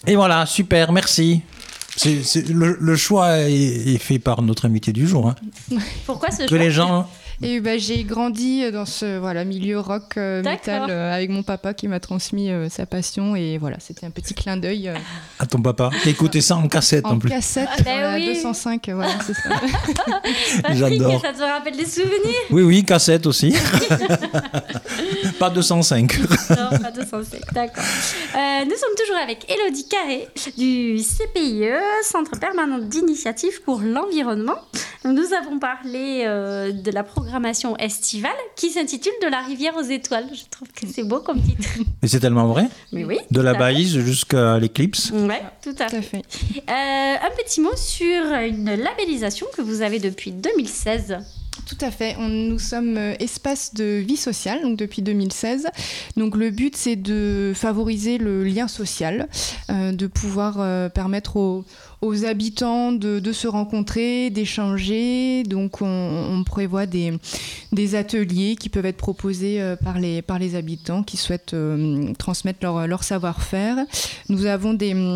Et voilà, super, merci. Le choix est fait par notre invité du jour. Pourquoi ce choix? Que les gens... Et j'ai grandi dans ce milieu rock metal avec mon papa qui m'a transmis sa passion, et voilà, c'était un petit clin d'œil. À ton papa. T'écoutais ça en cassette en plus. En cassette, la 205, voilà, c'est ça. Patrick, J'adore. ça te rappelle des souvenirs? Oui, cassette aussi. Pas 205. Non, pas 205, d'accord. Nous sommes toujours avec Élodie Carré du CPIE, Centre permanent d'initiative pour l'environnement. Nous avons parlé de la programmation estivale qui s'intitule De la rivière aux étoiles. Je trouve que c'est beau comme titre. Et c'est tellement vrai. Mais oui. De la Baïse jusqu'à l'éclipse. Oui, tout à fait. Un petit mot sur une labellisation que vous avez depuis 2016. Tout à fait. Nous sommes espace de vie sociale, donc depuis 2016. Donc le but, c'est de favoriser le lien social, de pouvoir permettre aux habitants de se rencontrer, d'échanger. Donc on prévoit des ateliers qui peuvent être proposés par les habitants qui souhaitent transmettre leur savoir-faire. Nous avons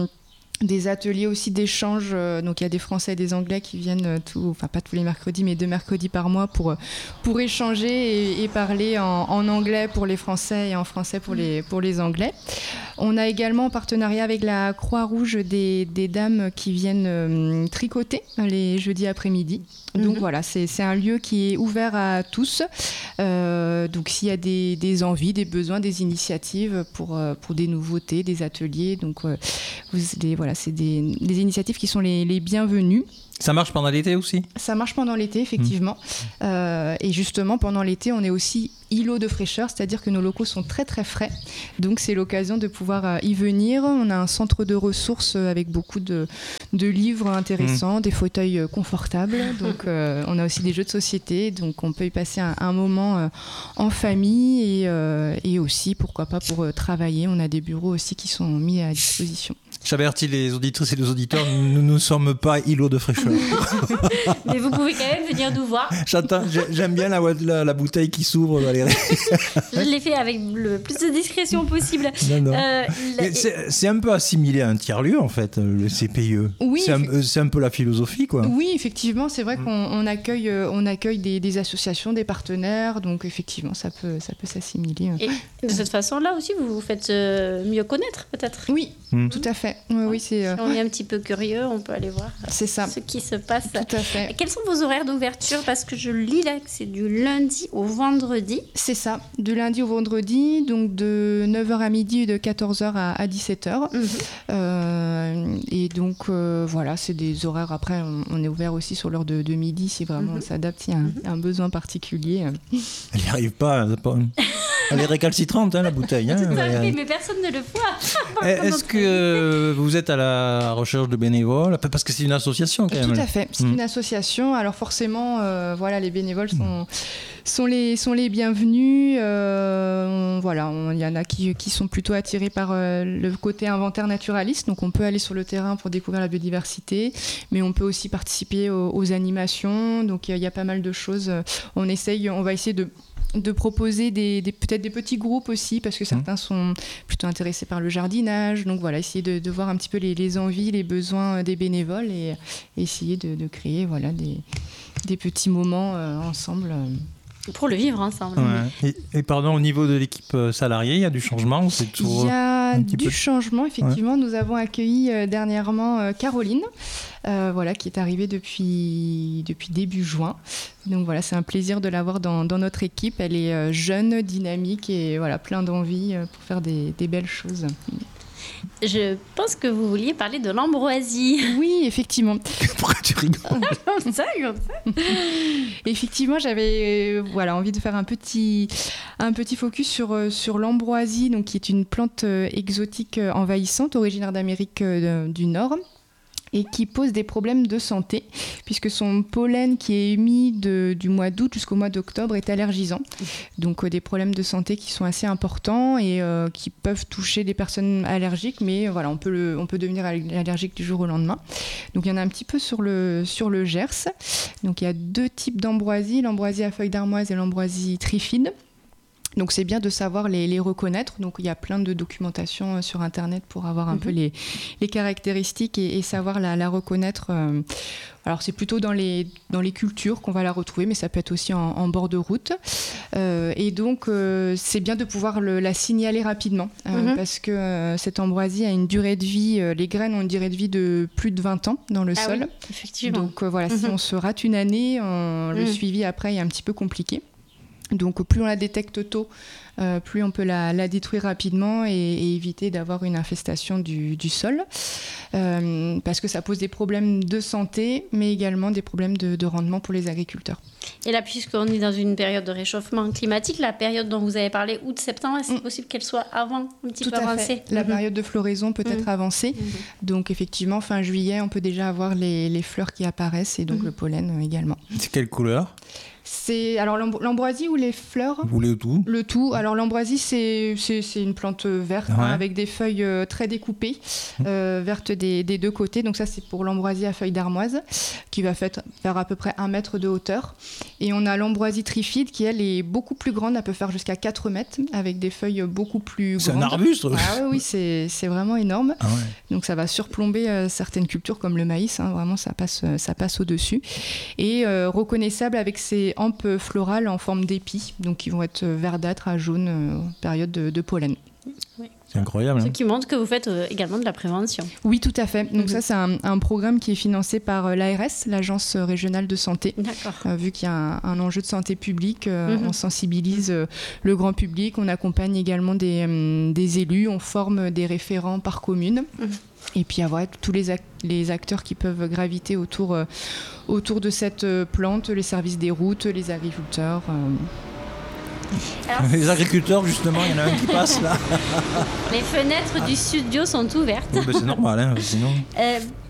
des ateliers aussi d'échange, donc il y a des Français et des Anglais qui viennent pas tous les mercredis, mais 2 mercredis par mois pour échanger et parler en anglais pour les Français et en français pour les Anglais. On a également en partenariat avec la Croix-Rouge des dames qui viennent tricoter les jeudis après-midi. Donc voilà, c'est un lieu qui est ouvert à tous. Donc s'il y a des envies, des besoins, des initiatives pour des nouveautés, des ateliers, donc c'est des initiatives qui sont les bienvenues. Ça marche pendant l'été aussi ? Ça marche pendant l'été, effectivement. Et justement, pendant l'été, on est aussi îlot de fraîcheur, c'est-à-dire que nos locaux sont très très frais. Donc c'est l'occasion de pouvoir y venir. On a un centre de ressources avec beaucoup de livres intéressants, des fauteuils confortables. Donc on a aussi des jeux de société, donc on peut y passer un moment en famille et aussi, pourquoi pas, pour travailler. On a des bureaux aussi qui sont mis à disposition. J'avertis les auditrices et les auditeurs, nous ne sommes pas îlot de fraîcheur. Mais vous pouvez quand même venir nous voir. J'aime bien la bouteille qui s'ouvre, Valérie. Je l'ai fait avec le plus de discrétion possible. Non. C'est un peu assimilé à un tiers-lieu, en fait, le CPIE. Oui, c'est un peu la philosophie, quoi. Oui, effectivement, c'est vrai qu'on accueille des associations, des partenaires, donc effectivement, ça peut s'assimiler. Et de cette façon-là aussi, vous vous faites mieux connaître, peut-être. Oui, tout à fait. Oui, Si on est un petit peu curieux, on peut aller voir ce qui se passe. Tout à fait. Et quels sont vos horaires d'ouverture ? Parce que je lis là que c'est du lundi au vendredi. C'est ça, du lundi au vendredi, donc de 9h à midi et de 14h à 17h. Et donc, voilà, c'est des horaires. Après, on est ouvert aussi sur l'heure de midi si vraiment on s'adapte, il y a un besoin particulier. Elle n'y arrive pas. Elle est récalcitrante, la bouteille. Tout à fait, mais personne ne le voit. Est-ce que vous êtes à la recherche de bénévoles ? Parce que c'est une association quand même. Tout à fait, c'est une association. Alors forcément, les bénévoles sont les bienvenus. Il y en a qui sont plutôt attirés par le côté inventaire naturaliste. Donc on peut aller sur le terrain pour découvrir la biodiversité, mais on peut aussi participer aux animations. Donc il y a pas mal de choses. On va essayer de proposer peut-être des petits groupes aussi, parce que certains sont plutôt intéressés par le jardinage. Donc voilà, essayer de voir un petit peu les envies, les besoins des bénévoles et essayer de créer des petits moments ensemble. Pour le vivre ensemble. Ouais. Et pardon, au niveau de l'équipe salariée, il y a du changement ? Il y a du changement, effectivement. Ouais. Nous avons accueilli dernièrement Caroline, qui est arrivée depuis début juin. Donc voilà, c'est un plaisir de l'avoir dans notre équipe. Elle est jeune, dynamique et plein d'envie pour faire des belles choses. Je pense que vous vouliez parler de l'ambroisie. Oui, effectivement. Pourquoi tu rigoles ? Comme ça. Effectivement, j'avais envie de faire un petit focus sur l'ambroisie, donc qui est une plante exotique envahissante originaire d'Amérique du Nord, et qui pose des problèmes de santé, puisque son pollen qui est émis du mois d'août jusqu'au mois d'octobre est allergisant. Donc des problèmes de santé qui sont assez importants et qui peuvent toucher des personnes allergiques, mais on peut devenir allergique du jour au lendemain. Donc il y en a un petit peu sur le Gers. Donc il y a 2 types d'ambroisie, l'ambroisie à feuilles d'armoise et l'ambroisie trifide. Donc c'est bien de savoir les reconnaître. Donc il y a plein de documentation sur Internet pour avoir un peu les caractéristiques et savoir la reconnaître. Alors c'est plutôt dans les cultures qu'on va la retrouver, mais ça peut être aussi en bord de route. Et donc c'est bien de pouvoir la signaler rapidement parce que cette ambroisie a une durée de vie, les graines ont une durée de vie de plus de 20 ans dans le sol. Oui, effectivement. Donc voilà, si on se rate une année, le suivi après est un petit peu compliqué. Donc plus on la détecte tôt, plus on peut la détruire rapidement et éviter d'avoir une infestation du sol. Parce que ça pose des problèmes de santé, mais également des problèmes de rendement pour les agriculteurs. Et là, puisqu'on est dans une période de réchauffement climatique, la période dont vous avez parlé, août-septembre, est-ce possible qu'elle soit avant, un petit peu avancée? La période de floraison peut être avancée. Donc effectivement, fin juillet, on peut déjà avoir les fleurs qui apparaissent et donc le pollen également. C'est quelle couleur? C'est alors l'ambroisie ou les fleurs? Ou le tout? Le tout. Alors l'ambroisie, c'est une plante verte avec des feuilles très découpées, vertes des deux côtés. Donc ça, c'est pour l'ambroisie à feuilles d'armoise, qui va faire à peu près 1 mètre de hauteur. Et on a l'ambroisie trifide qui, elle, est beaucoup plus grande. Elle peut faire jusqu'à 4 mètres, avec des feuilles beaucoup plus grandes. C'est un arbuste? Oui, c'est vraiment énorme. Ah ouais. Donc ça va surplomber certaines cultures comme le maïs. Vraiment, ça passe au-dessus. Et reconnaissable avec ses hampes florales en forme d'épi, donc qui vont être verdâtres à jaune en période de pollen. Oui. C'est incroyable. Ce qui montre que vous faites également de la prévention. Oui, tout à fait. Donc ça, c'est un programme qui est financé par l'ARS, l'Agence régionale de santé. D'accord. Vu qu'il y a un enjeu de santé publique, on sensibilise le grand public, on accompagne également des élus, on forme des référents par commune. Et puis avoir tous les acteurs qui peuvent graviter autour de cette plante, les services des routes, les agriculteurs. Alors, les agriculteurs, justement, il y en a un qui passe là. Les fenêtres du studio sont ouvertes. Oui, c'est normal, hein, sinon.